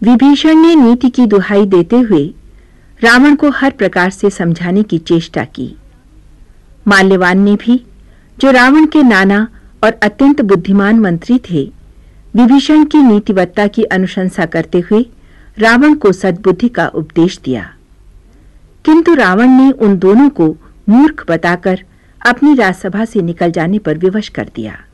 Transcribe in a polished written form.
विभीषण ने नीति की दुहाई देते हुए रावण को हर प्रकार से समझाने की चेष्टा की। माल्यवान ने भी, जो रावण के नाना और अत्यंत बुद्धिमान मंत्री थे, विभीषण की नीतिवत्ता की अनुशंसा करते हुए रावण को सद्बुद्धि का उपदेश दिया। किंतु रावण ने उन दोनों को मूर्ख बताकर अपनी राजसभा से निकल जाने पर विवश कर दिया।